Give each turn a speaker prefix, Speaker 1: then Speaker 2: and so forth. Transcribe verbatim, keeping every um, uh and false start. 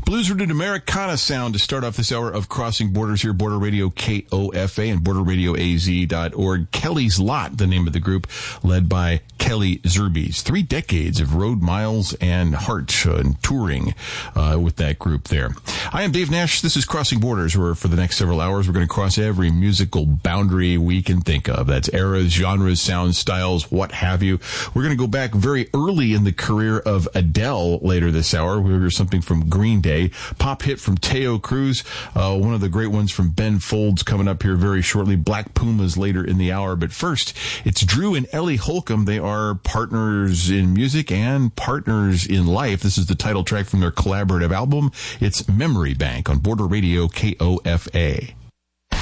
Speaker 1: Blues rooted Americana sound to start off this hour of Crossing Borders here, Border Radio K O F A and border radio a z dot org. Kelly's Lot, the name of the group, led by Kelly Zerbies. Three decades of road miles and heart uh, and touring uh, with that group there. I am Dave Nash. This is Crossing Borders, where for the next several hours we're going to cross every musical boundary we can think of. That's eras, genres, sound styles, what have you. We're going to go back very early in the career of Adele later this hour. We'll hear something from Green Day. Pop hit from Teo Cruz, uh, one of the great ones from Ben Folds coming up here very shortly. Black Pumas later in the hour. But first, it's Drew and Ellie Holcomb. They are partners in music and partners in life. This is the title track from their collaborative album. It's Memory Bank on Border Radio K O F A.